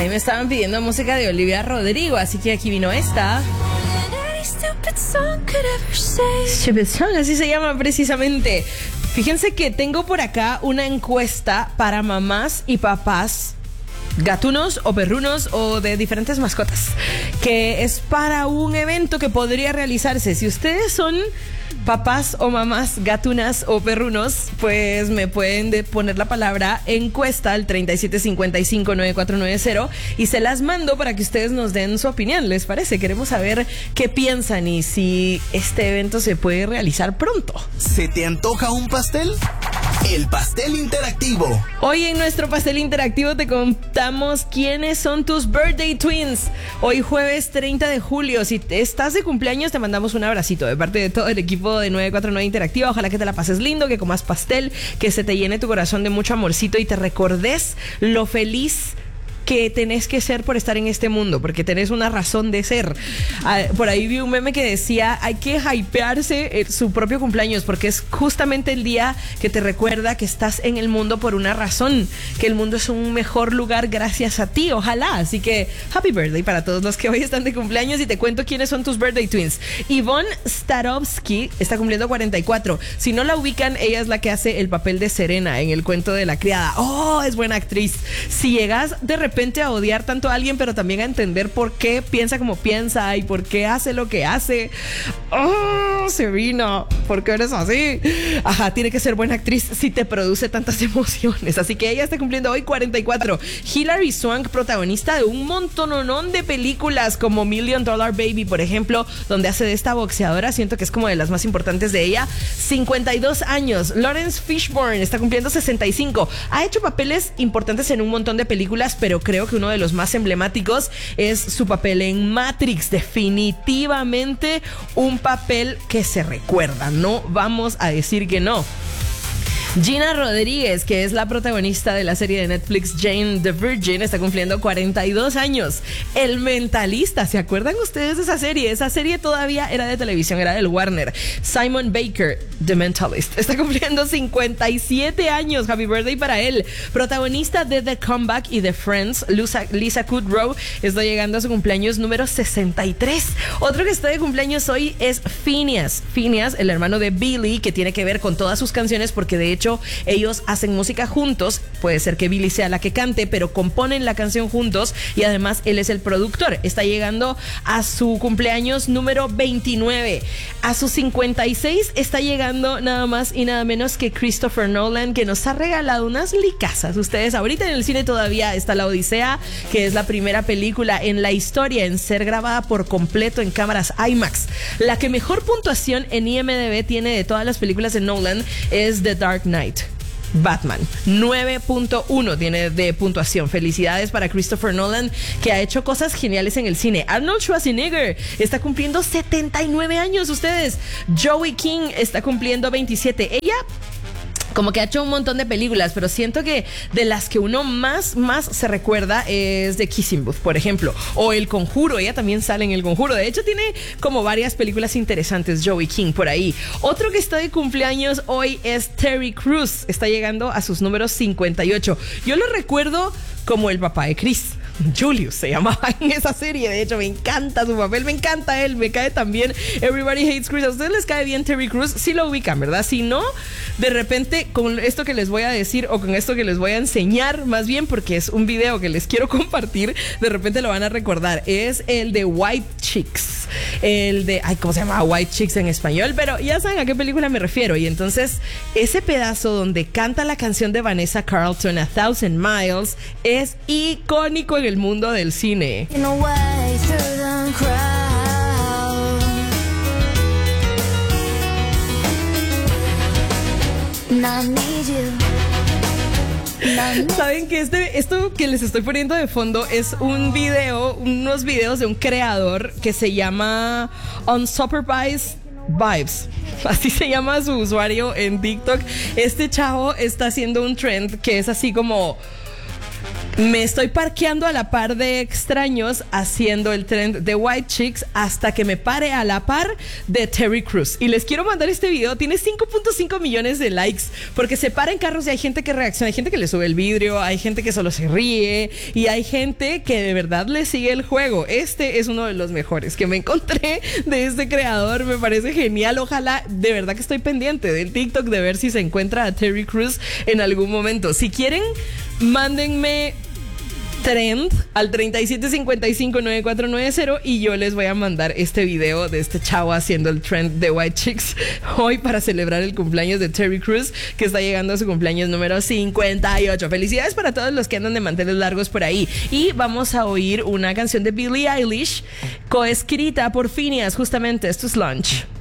Ahí me estaban pidiendo música de Olivia Rodrigo, así que aquí vino esta. Stupid Song, así se llama precisamente. Fíjense que tengo por acá una encuesta para mamás y papás gatunos o perrunos o de diferentes mascotas, que es para un evento que podría realizarse. Si ustedes son papás o mamás gatunas o perrunos, pues me pueden poner la palabra encuesta al 37559490 y se las mando para que ustedes nos den su opinión. ¿Les parece? Queremos saber qué piensan y si este evento se puede realizar pronto. ¿Se te antoja un pastel? El pastel interactivo. Hoy en nuestro pastel interactivo te contamos quiénes son tus birthday twins. Hoy jueves 30 de julio. Si estás de cumpleaños, te mandamos un abracito de parte de todo el equipo de 949 Interactiva. Ojalá que te la pases lindo, que comas pastel, que se te llene tu corazón de mucho amorcito y te recordes lo feliz que tenés que ser por estar en este mundo, porque tenés una razón de ser. Por ahí vi un meme que decía, hay que hypearse su propio cumpleaños, porque es justamente el día que te recuerda que estás en el mundo por una razón, que el mundo es un mejor lugar gracias a ti, ojalá. Así que happy birthday para todos los que hoy están de cumpleaños, y te cuento quiénes son tus birthday twins. Yvonne Starovsky está cumpliendo 44. Si no la ubican, ella es la que hace el papel de Serena en el cuento de la criada. Oh, es buena actriz. Si llegas de repente a odiar tanto a alguien, pero también a entender por qué piensa como piensa y por qué hace lo que hace. Oh, Serena, ¿por qué eres así? Ajá, tiene que ser buena actriz si te produce tantas emociones. Así que ella está cumpliendo hoy 44. Hilary Swank, protagonista de un montononón de películas como $1 Million Baby, por ejemplo, donde hace de esta boxeadora. Siento que es como de las más importantes de ella. 52 años. Lawrence Fishburne está cumpliendo 65. Ha hecho papeles importantes en un montón de películas, pero creo que uno de los más emblemáticos es su papel en Matrix. Definitivamente un papel que se recuerda, no vamos a decir que no. Gina Rodríguez, que es la protagonista de la serie de Netflix Jane the Virgin, está cumpliendo 42 años. El Mentalista, ¿se acuerdan ustedes de esa serie? Esa serie todavía era de televisión, era del Warner. Simon Baker, The Mentalist, está cumpliendo 57 años. Happy birthday para él. Protagonista de The Comeback y de Friends, Lisa Kudrow, está llegando a su cumpleaños número 63. Otro que está de cumpleaños hoy es Phineas. Phineas, el hermano de Billy, que tiene que ver con todas sus canciones, porque de hecho ellos hacen música juntos. Puede ser que Billy sea la que cante, pero componen la canción juntos y además él es el productor. Está llegando a su cumpleaños número 29. A sus 56 está llegando nada más y nada menos que Christopher Nolan, que nos ha regalado unas licazas. Ustedes, ahorita en el cine todavía está La Odisea, que es la primera película en la historia en ser grabada por completo en cámaras IMAX. La que mejor puntuación en IMDb tiene de todas las películas de Nolan es The Dark Knight. Batman, 9.1 tiene de puntuación. Felicidades para Christopher Nolan, que ha hecho cosas geniales en el cine. Arnold Schwarzenegger está cumpliendo 79 años, ustedes. Joey King está cumpliendo 27. Ella como que ha hecho un montón de películas, pero siento que de las que uno más se recuerda es de Kissing Booth, por ejemplo, o El Conjuro. Ella también sale en El Conjuro. De hecho, tiene como varias películas interesantes, Joey King, por ahí. Otro que está de cumpleaños hoy es Terry Crews. Está llegando a sus números 58. Yo lo recuerdo como el papá de Chris. Julius se llamaba en esa serie. De hecho, me encanta su papel, me encanta él, me cae también Everybody Hates Chris. ¿A ustedes les cae bien Terry Crews? Sí lo ubican, ¿verdad? Si no, de repente con esto que les voy a decir o con esto que les voy a enseñar, más bien porque es un video que les quiero compartir, de repente lo van a recordar. Es el de White Chicks, el de, ¿cómo se llama? White Chicks en español, pero ya saben a qué película me refiero. Y entonces ese pedazo donde canta la canción de Vanessa Carlton, A Thousand Miles, es icónico en el mundo del cine. Saben que esto que les estoy poniendo de fondo es unos videos de un creador que se llama Unsupervised Vibes, así se llama su usuario en TikTok. Este chavo está haciendo un trend que es así como Me estoy parqueando a la par de extraños haciendo el trend de White Chicks hasta que me pare a la par de Terry Crews. Y les quiero mandar este video. Tiene 5.5 millones de likes porque se para en carros y hay gente que reacciona. Hay gente que le sube el vidrio, hay gente que solo se ríe y hay gente que de verdad le sigue el juego. Este es uno de los mejores que me encontré de este creador. Me parece genial. Ojalá, de verdad que estoy pendiente del TikTok de ver si se encuentra a Terry Crews en algún momento. Si quieren, mándenme trend al 37559490 y yo les voy a mandar este video de este chavo haciendo el trend de White Chicks hoy para celebrar el cumpleaños de Terry Crews, que está llegando a su cumpleaños número 58. Felicidades para todos los que andan de manteles largos por ahí. Y vamos a oír una canción de Billie Eilish coescrita por Phineas. Justamente, esto es Lunch.